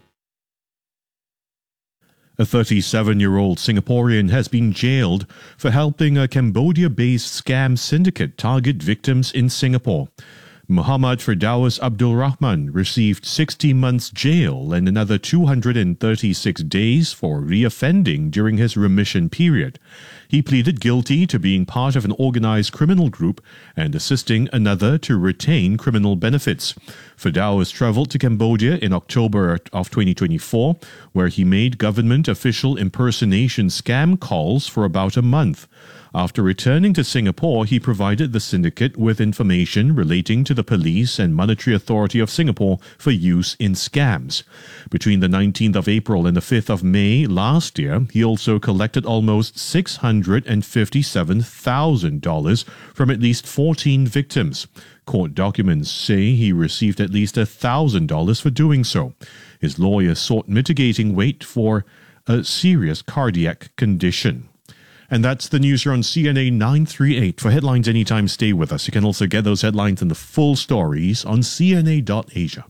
A thirty-seven-year-old Singaporean has been jailed for helping a Cambodia-based scam syndicate target victims in Singapore. Muhammad Firdaus Abdul Rahman received sixty months jail and another two hundred thirty-six days for reoffending during his remission period. He pleaded guilty to being part of an organized criminal group and assisting another to retain criminal benefits. Firdaus traveled to Cambodia in October of twenty twenty-four, where he made government official impersonation scam calls for about a month. After returning to Singapore, he provided the syndicate with information relating to the police and monetary authority of Singapore for use in scams. Between the nineteenth of April and the fifth of May last year, he also collected almost six hundred fifty-seven thousand dollars from at least fourteen victims. Court documents say he received at least one thousand dollars for doing so. His lawyer sought mitigating weight for a serious cardiac condition. And that's the news here on C N A nine three eight. For headlines anytime, stay with us. You can also get those headlines and the full stories on C N A dot asia.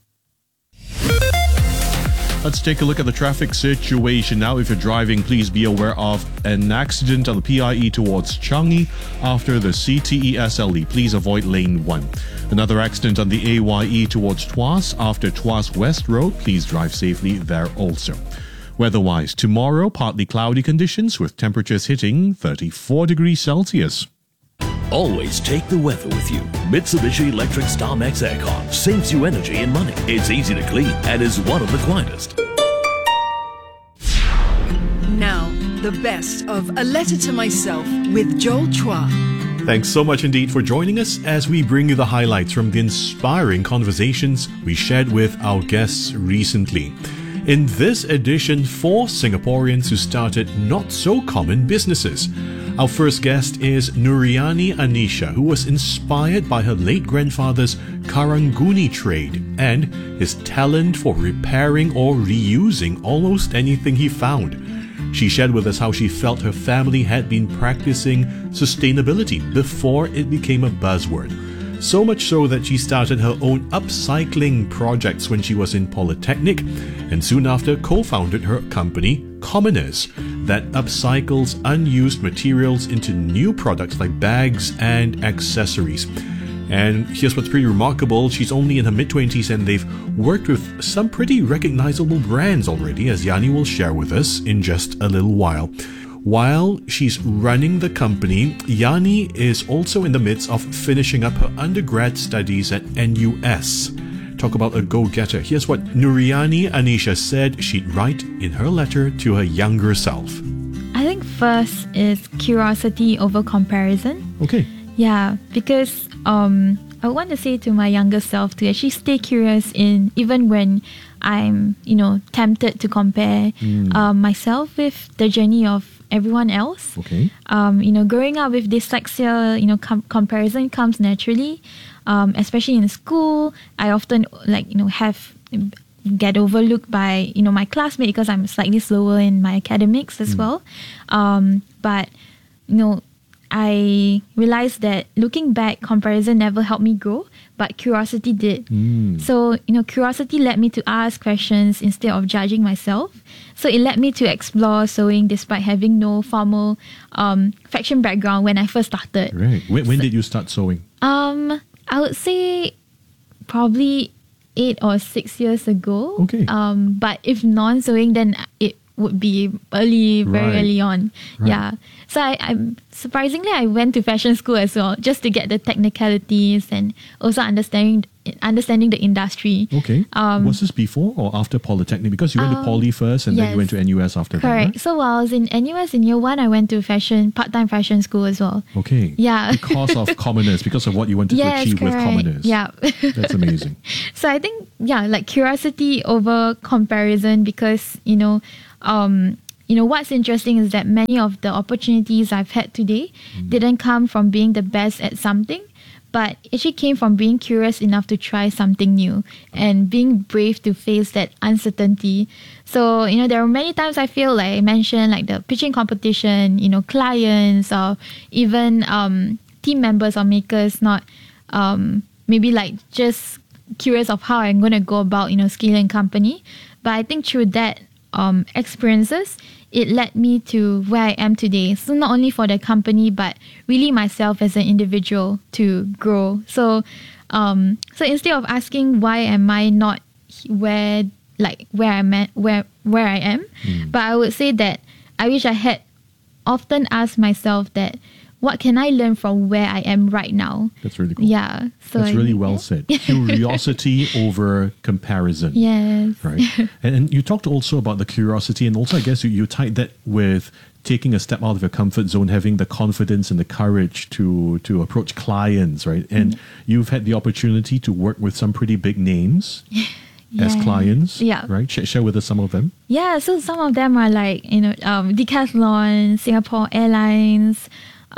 Let's take a look at the traffic situation now. If you're driving, please be aware of an accident on the P I E towards Changi after the C T E S L E. Please avoid lane one. Another accident on the A Y E towards Tuas after Tuas West Road. Please drive safely there also. Weather-wise, tomorrow, partly cloudy conditions with temperatures hitting thirty-four degrees Celsius. Always take the weather with you. Mitsubishi Electric StarMax Aircon saves you energy and money. It's easy to clean and is one of the quietest. Now, the best of A Letter to Myself with Joel Chua. Thanks so much indeed for joining us as we bring you the highlights from the inspiring conversations we shared with our guests recently. In this edition, four Singaporeans who started not-so-common businesses. Our first guest is Nuriani Anisha, who was inspired by her late grandfather's Karanguni trade and his talent for repairing or reusing almost anything he found. She shared with us how she felt her family had been practicing sustainability before it became a buzzword. So much so that she started her own upcycling projects when she was in Polytechnic and soon after co-founded her company, Commoners, that upcycles unused materials into new products like bags and accessories. And here's what's pretty remarkable, she's only in her mid-twenties and they've worked with some pretty recognizable brands already, as Yani will share with us in just a little while. While she's running the company, Yani is also in the midst of finishing up her undergrad studies at N U S. Talk about a go-getter. Here's what Nuriani Anisha said she'd write in her letter to her younger self. I think first is curiosity over comparison. Okay. Yeah, because um, I want to say to my younger self to actually stay curious in even when I'm, you know, tempted to compare mm. um, myself with the journey of everyone else. Okay. Um, you know, growing up with dyslexia, you know, com- comparison comes naturally. Um, especially in school, I often like you know have get overlooked by you know my classmate because I'm slightly slower in my academics as mm. well. Um, but you know, I realized that looking back, comparison never helped me grow, but curiosity did. Mm. So, you know, curiosity led me to ask questions instead of judging myself. So it led me to explore sewing despite having no formal um, fashion background when I first started. Right. When, when so, did you start sewing? Um, I would say probably eight or six years ago. Okay. Um, but if non-sewing, then it would be early, very Right. early on. Right. Yeah. So I, I surprisingly I went to fashion school as well, just to get the technicalities and also understanding understanding the industry. Okay. Um, Was this before or after Polytechnic? Because you went to Um, Poly first and then you yes. went to N U S after Correct. that, So while I was in N U S in year one, I went to fashion part-time fashion school as well. right? Okay. Yeah. Because of commoners, because of what you wanted to Yes, achieve with correct. commoners. Yeah. That's amazing. So I think, yeah, like curiosity over comparison, because, you know, um, you know, what's interesting is that many of the opportunities I've had today didn't come from being the best at something, but actually came from being curious enough to try something new and being brave to face that uncertainty. So, you know, there are many times I feel like I mentioned, like the pitching competition, you know, clients or even um, team members or makers not um, maybe like just curious of how I'm going to go about, you know, scaling company. But I think through that um, experiences, it led me to where I am today. So not only for the company, but really myself as an individual to grow. So, um, so instead of asking why am I not where, like where I'm at, where where I am, but I would say that I wish I had often asked myself that, what can I learn from where I am right now? That's really cool. Yeah. So That's I- really well said. Curiosity over comparison. Yes. Right. And, and you talked also about the curiosity, and also I guess you, you tied that with taking a step out of your comfort zone, having the confidence and the courage to to approach clients, right? And you've had the opportunity to work with some pretty big names as Yeah. clients, Yeah. right? Share, share with us some of them. Yeah, so some of them are like, you know, um, Decathlon, Singapore Airlines,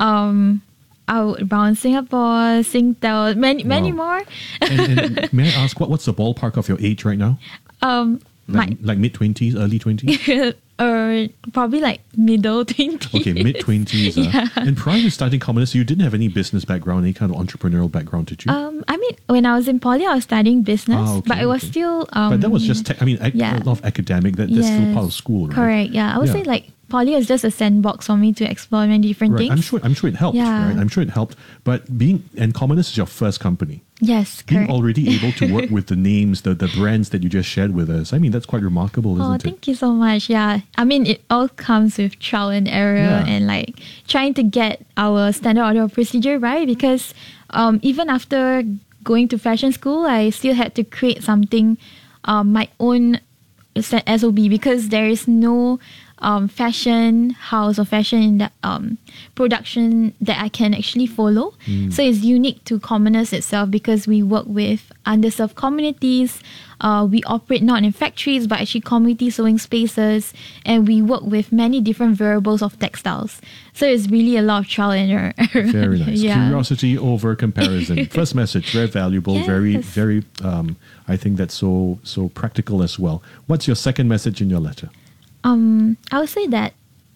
um, Outbound Singapore, Singtel, many many more. And, and may I ask, what, what's the ballpark of your age right now? um, Like, like mid-twenties, early twenties? my, or probably like middle twenties. Okay, mid-twenties. Uh. Yeah. And prior to starting Commoners, you didn't have any business background, any kind of entrepreneurial background, did you? Um, I mean, when I was in poly, I was studying business, Ah, okay, but it was okay. still. Um, but that was just, tech I mean, ac- yeah. a lot of academic, that, that's still Yes. part of school, right? Correct. Yeah, I would Yeah. say like poly is just a sandbox for me to explore many different Right. things. I'm sure. I'm sure it helped. Yeah. Right. I'm sure it helped. But being and Commoners is your first company. Yes, Being correct. already able to work with the names, the the brands that you just shared with us. I mean, that's quite remarkable, Oh, isn't it? thank you so much. Yeah. I mean, it all comes with trial and error Yeah. and like trying to get our standard order of procedure right, because um, even after going to fashion school, I still had to create something, um, my own S O B, because there is no um, fashion house or fashion in the, um, production that I can actually follow. Mm. So it's unique to Commoners itself because we work with underserved communities. Uh, we operate not in factories but actually community sewing spaces, and we work with many different variables of textiles. So it's really a lot of trial and error. Very nice. Yeah. Curiosity over comparison. First message, very valuable, very, Yes. very. Um, I think that's so so practical as well. What's your second message in your letter? Um, I would say that,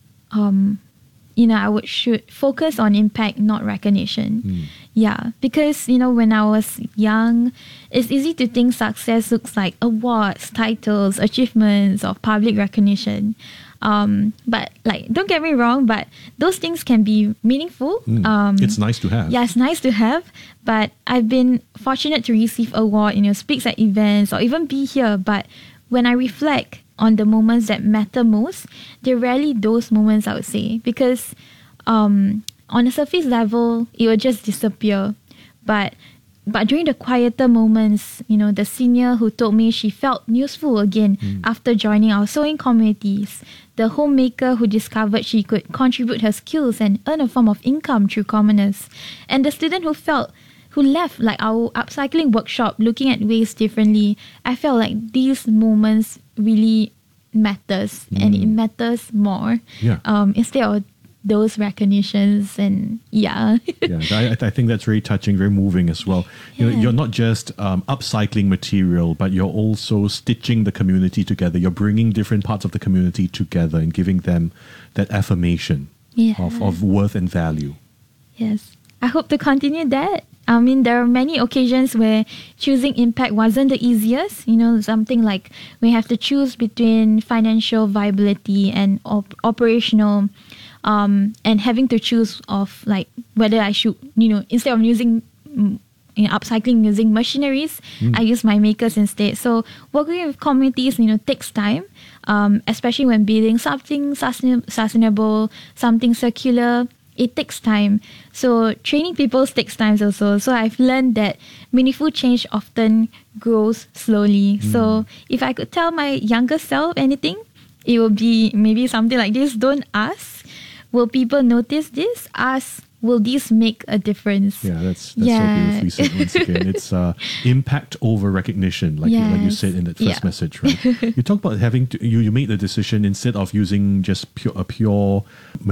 um, you know, I would should focus on impact, not recognition. Yeah, because you know, when I was young, it's easy to think success looks like awards, titles, achievements, or public recognition. Um, but like, don't get me wrong, but those things can be meaningful. Mm. Um, It's nice to have. Yeah, it's nice to have. But I've been fortunate to receive award, you know, speaks at events or even be here. But when I reflect on the moments that matter most, they're rarely those moments, I would say, because um, on a surface level, it will just disappear. But but during the quieter moments, you know, the senior who told me she felt useful again after joining our sewing communities, the homemaker who discovered she could contribute her skills and earn a form of income through Commoners, and the student who felt who left like our upcycling workshop looking at waste differently. I felt like these moments really matters, and it matters more. Yeah. Um, instead of those recognitions, and yeah. Yeah, I, I think that's very touching, very moving as well. You know, Yeah. you're not just um, upcycling material, but you're also stitching the community together. You're bringing different parts of the community together and giving them that affirmation Yeah. of, of worth and value. Yes. I hope to continue that. I mean, there are many occasions where choosing impact wasn't the easiest. You know, something like we have to choose between financial viability and op- operational, um, and having to choose of like whether I should, you know, instead of using mm, you know, upcycling using machineries, Mm. I use my makers instead. So working with communities, you know, takes time, um, especially when building something sustain- sustainable, something circular. It takes time. So training people takes time also. So I've learned that meaningful change often grows slowly. Mm. So if I could tell my younger self anything, it would be maybe something like this. Don't ask, will people notice this? Ask, will this make a difference? Yeah, that's, that's Yeah. so beautifully said once again. It's uh, impact over recognition, like, you, like you Yes. said in that first Yeah. message, right? You talk about having to, you, you made the decision instead of using just pure, a pure